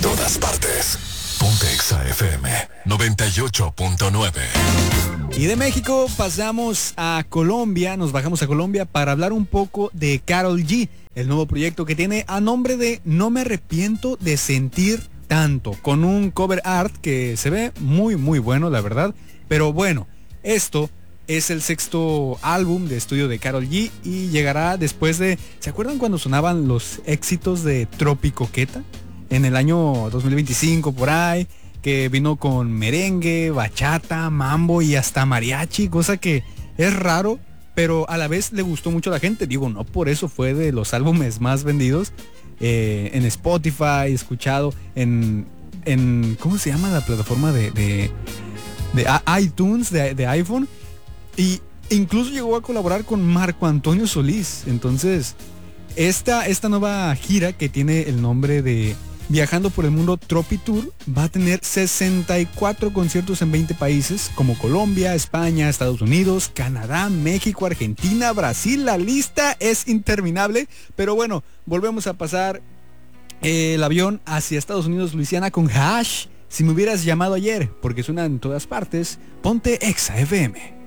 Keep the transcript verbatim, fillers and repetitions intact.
todas partes. Ponte Exa F M noventa y ocho punto nueve. Y de México pasamos a Colombia, nos bajamos a Colombia para hablar un poco de Karol G, el nuevo proyecto que tiene a nombre de No me arrepiento de sentir tanto, con un cover art que se ve muy muy bueno, la verdad. Pero bueno, esto es el sexto álbum de estudio de Karol G y llegará después de, ¿se acuerdan cuando sonaban los éxitos de Tropicoqueta? En el año dos mil veinticinco por ahí, que vino con merengue, bachata, mambo y hasta mariachi, cosa que es raro, pero a la vez le gustó mucho a la gente. Digo, no por eso fue de los álbumes más vendidos eh, en Spotify, escuchado en, en, ¿cómo se llama la plataforma de, de, de iTunes, de, de iPhone? Y incluso llegó a colaborar con Marco Antonio Solís. Entonces, esta, esta nueva gira que tiene el nombre de Viajando por el Mundo Tropi Tour va a tener sesenta y cuatro conciertos en veinte países como Colombia, España, Estados Unidos, Canadá, México, Argentina, Brasil. La lista es interminable, pero bueno, volvemos a pasar eh, el avión hacia Estados Unidos, Luisiana, con Hash. Si me hubieras llamado ayer, porque suena en todas partes, ponte Exa F M.